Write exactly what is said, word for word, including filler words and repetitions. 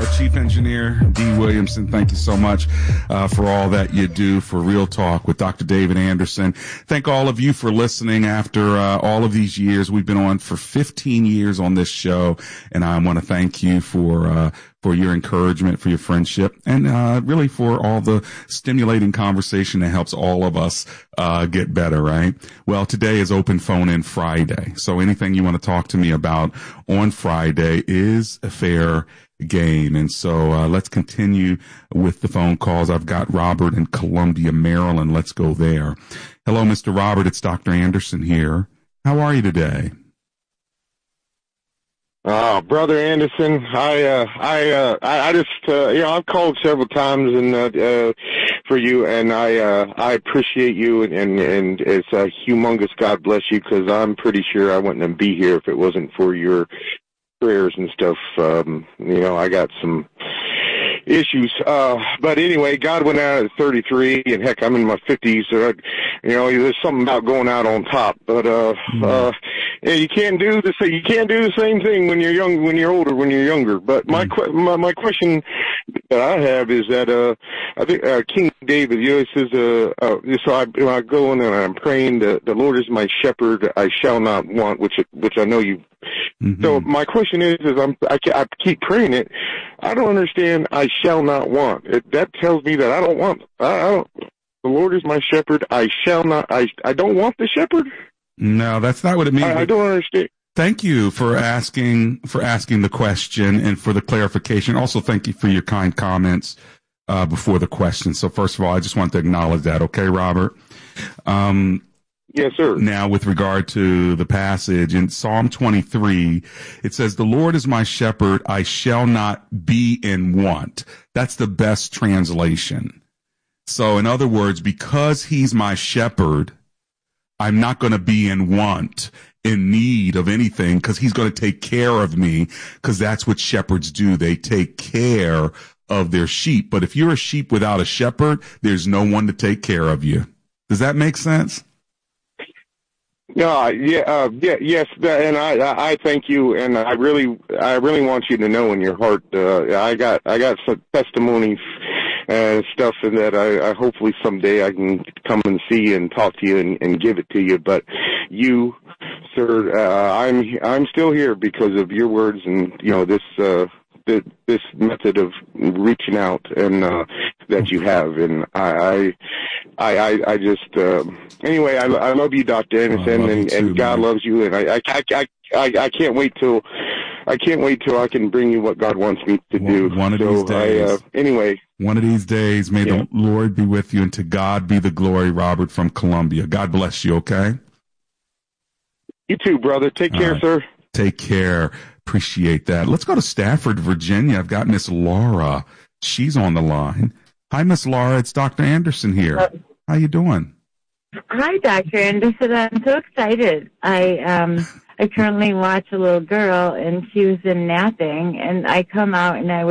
our chief engineer, Dee Williamson. Thank you so much uh, for all that you do for Real Talk with Doctor David Anderson. Thank all of you for listening after uh, all of these years. We've been on for fifteen years on this show, and I want to thank you for uh, for your encouragement, for your friendship, and uh, really for all the stimulating conversation that helps all of us uh, get better, right? Well, today is Open Phone In Friday, so anything you want to talk to me about on Friday is a fair game. And so uh, let's continue with the phone calls. I've got Robert in Columbia, Maryland. Let's go there. Hello, Mister Robert. It's Doctor Anderson here. How are you today? Oh, Brother Anderson, I, uh, I, uh, I, I just, uh, you know, I've called several times and, uh, uh, for you, and I, uh, I appreciate you, and, and, and it's a humongous God bless you, because I'm pretty sure I wouldn't be here if it wasn't for your prayers and stuff. Um, you know, I got some issues. Uh, but anyway, God went out at thirty-three, and heck, I'm in my fifties. So I, you know, there's something about going out on top. But uh, mm. uh, yeah, you can't do the you can't do the same thing when you're young, when you're older, when you're younger. But my mm. my, my question that I have is that uh, I think uh, King David, you know, it says, uh, uh, so I, when I go in and I'm praying, the, the Lord is my shepherd, I shall not want, which which I know you. Mm-hmm. So my question is, is I'm, I, I keep praying it. I don't understand. I shall not want. It, that tells me that I don't want. I, I don't. The Lord is my shepherd. I shall not. I I don't want the shepherd. No, that's not what it means. I, I don't understand. Thank you for asking for asking the question and for the clarification. Also, thank you for your kind comments uh, before the question. So, first of all, I just want to acknowledge that. Okay, Robert. Um, Yes, sir. Now, with regard to the passage in Psalm twenty-three, it says, "The Lord is my shepherd, I shall not be in want." That's the best translation. So, in other words, because he's my shepherd, I'm not going to be in want, in need of anything, because he's going to take care of me, because that's what shepherds do. They take care of their sheep. But if you're a sheep without a shepherd, there's no one to take care of you. Does that make sense? No, yeah, uh, yeah, yes, and I, I thank you, and I really, I really want you to know in your heart, uh, I got, I got some testimonies and stuff, and that I, I hopefully someday I can come and see and talk to you and, and give it to you. But you, sir, uh, I'm, I'm still here because of your words, and you know this, uh, this, this method of reaching out and uh, that you have, and I, I, I, I just. Uh, Anyway, I, I love you, Doctor Anderson, oh, and, too, and God man. loves you, and I, I, I, I, I can't wait till I can't wait till I can bring you what God wants me to one, do. One of so these days. I, uh, anyway, one of these days, may yeah. the Lord be with you, and to God be the glory. Robert from Columbia. God bless you. Okay. You too, brother. Take All care, right. sir. Take care. Appreciate that. Let's go to Stafford, Virginia. I've got Miss Laura. She's on the line. Hi, Miss Laura. It's Doctor Anderson here. Uh, How you doing? Hi, Doctor Anderson. I'm so excited. I um I currently watch a little girl, and she was in napping, and I come out and I